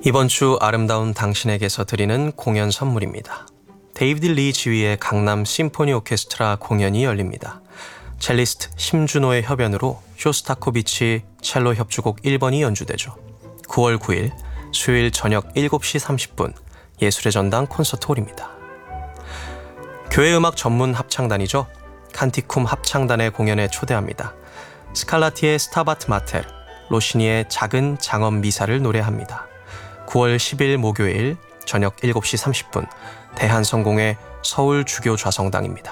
이번 주 아름다운 당신에게서 드리는 공연 선물입니다. 데이비드 리 지휘의 강남 심포니 오케스트라 공연이 열립니다. 첼리스트 심준호의 협연으로 쇼스타코비치 첼로 협주곡 1번이 연주되죠. 9월 9일 수요일 저녁 7시 30분 예술의 전당 콘서트홀입니다. 교회 음악 전문 합창단이죠. 칸티쿰 합창단의 공연에 초대합니다. 스칼라티의 스타바트 마텔, 로시니의 작은 장엄 미사를 노래합니다. 9월 10일 목요일 저녁 7시 30분 대한성공의 서울 주교 좌성당입니다.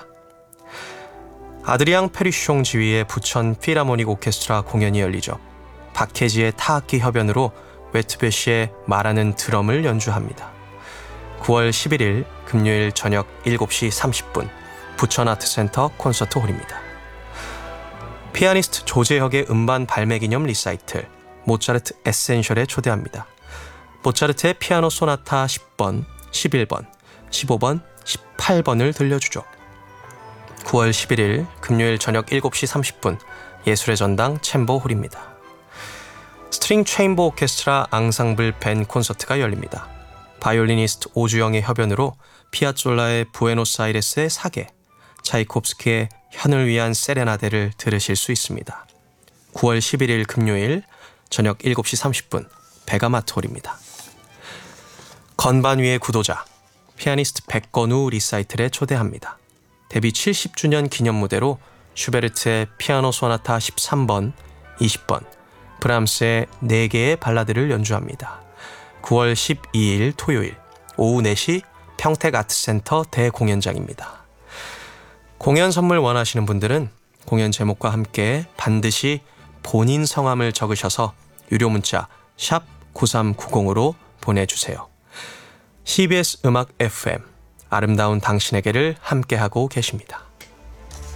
아드리앙 페리숑 지휘의 부천 필하모닉 오케스트라 공연이 열리죠. 박혜지의 타악기 협연으로 웨트베시의 말하는 드럼을 연주합니다. 9월 11일 금요일 저녁 7시 30분 부천아트센터 콘서트홀입니다. 피아니스트 조재혁의 음반 발매 기념 리사이틀 모차르트 에센셜에 초대합니다. 모차르트의 피아노 소나타 10번, 11번, 15번, 18번을 들려주죠. 9월 11일 금요일 저녁 7시 30분 예술의 전당 챔버홀입니다. 스트링 체인버 오케스트라 앙상블 밴 콘서트가 열립니다. 바이올리니스트 오주영의 협연으로 피아졸라의 부에노스아이레스의 사계, 차이콥스키의 현을 위한 세레나데를 들으실 수 있습니다. 9월 11일 금요일 저녁 7시 30분 베가마트홀입니다. 건반 위의 구도자, 피아니스트 백건우 리사이틀에 초대합니다. 데뷔 70주년 기념 무대로 슈베르트의 피아노 소나타 13번, 20번, 브람스의 4개의 발라드를 연주합니다. 9월 12일 토요일 오후 4시 평택아트센터 대공연장입니다. 공연 선물 원하시는 분들은 공연 제목과 함께 반드시 본인 성함을 적으셔서 유료 문자 샵 9390으로 보내주세요. CBS 음악 FM 아름다운 당신에게를 함께하고 계십니다.